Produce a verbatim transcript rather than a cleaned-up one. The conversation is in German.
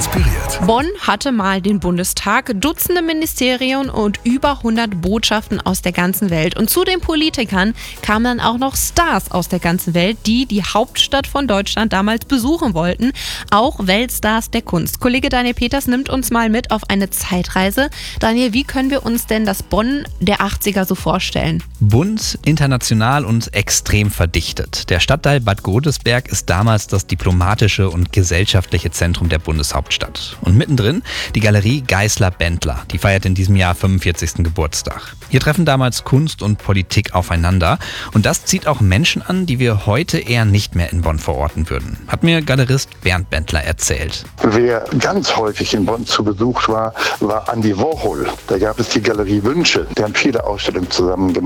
inspiriert. Bonn hatte mal den Bundestag, Dutzende Ministerien und über hundert Botschaften aus der ganzen Welt. Und zu den Politikern kamen dann auch noch Stars aus der ganzen Welt, die die Hauptstadt von Deutschland damals besuchen wollten. Auch Weltstars der Kunst. Kollege Daniel Peters nimmt uns mal mit auf eine Zeitreise. Daniel, wie können wir uns denn das Bonn der achtziger so vorstellen? Bunt, international und extrem verdichtet. Der Stadtteil Bad Godesberg ist damals das diplomatische und gesellschaftliche Zentrum der Bundeshauptstadt. Und mittendrin die Galerie Geisler-Bendler. Die feiert in diesem Jahr fünfundvierzigsten Geburtstag. Hier treffen damals Kunst und Politik aufeinander. Und das zieht auch Menschen an, die wir heute eher nicht mehr in Bonn verorten würden. Hat mir Galerist Bernd Bendler erzählt. Wer ganz häufig in Bonn zu Besuch war, war Andy Warhol. Da gab es die Galerie Wünsche. Die haben viele Ausstellungen zusammen gemacht.